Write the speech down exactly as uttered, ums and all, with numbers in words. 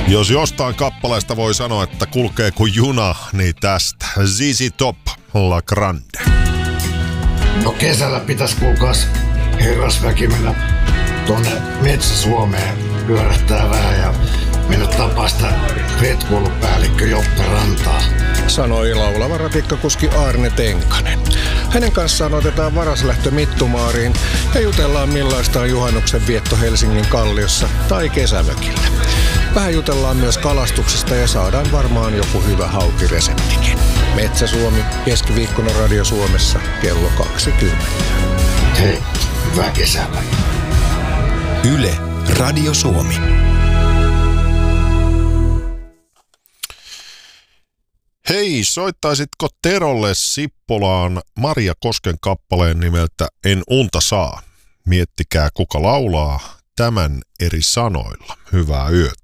Jos jostain kappaleesta voi sanoa, että kulkee kuin juna, niin tästä. Z Z Top, La Grande. No kesällä pitäisi kuulkaas herrasväki mennä tuonne Metsä-Suomeen pyörähtää vähän ja mennä tapaa sitä retkoulupäällikkö Joppe Rantaa. Sanoi laulava ratikkakuski Arne Tenkanen. Hänen kanssaan otetaan varaslähtö Mittumaariin ja jutellaan millaista on juhannuksen vietto Helsingin Kalliossa tai kesämökillä. Vähän jutellaan myös kalastuksesta ja saadaan varmaan joku hyvä haukireseptikin. Metsä-Suomi, keskiviikkona Radio Suomessa, kello kaksikymmentä. Hei, hyvää kesää. Yle, Radio Suomi. Hei, soittaisitko Terolle Sippolaan Maria Kosken kappaleen nimeltä En unta saa? Miettikää kuka laulaa tämän eri sanoilla. Hyvää yötä.